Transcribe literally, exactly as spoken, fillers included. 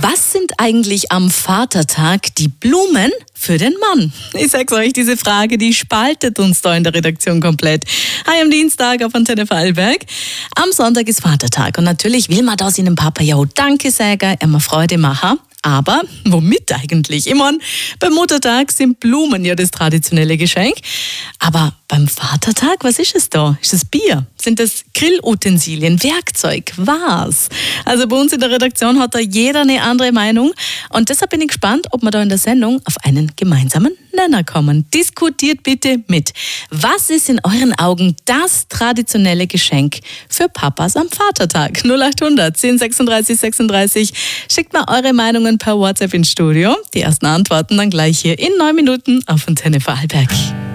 Was sind eigentlich am Vatertag die Blumen für den Mann? Ich sag's euch, diese Frage, die spaltet uns da in der Redaktion komplett. Hi am Dienstag auf Antenne Vorarlberg. Am Sonntag ist Vatertag und natürlich will man da seinem Papa ja auch Danke sagen, immer Freude machen. Aber womit eigentlich? Ich meine, beim Muttertag sind Blumen ja das traditionelle Geschenk. Aber beim Vatertag, was ist es da? Ist es Bier? Sind das Grillutensilien, Werkzeug? Was? Also bei uns in der Redaktion hat da jeder eine andere Meinung. Und deshalb bin ich gespannt, ob wir da in der Sendung auf einen gemeinsamen Nenner kommen. Diskutiert bitte mit. Was ist in euren Augen das traditionelle Geschenk für Papas am Vatertag? null acht hundert zehn sechsunddreißig sechsunddreißig. Schickt mal eure Meinungen per WhatsApp ins Studio. Die ersten Antworten dann gleich hier in neun Minuten auf Antenne Vorarlberg.